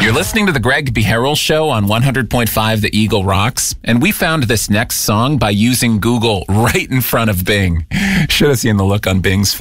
You're listening to the Greg Beharrell Show on 100.5 The Eagle Rocks, and we found this next song by using Google right in front of Bing. Should have seen the look on Bing's face.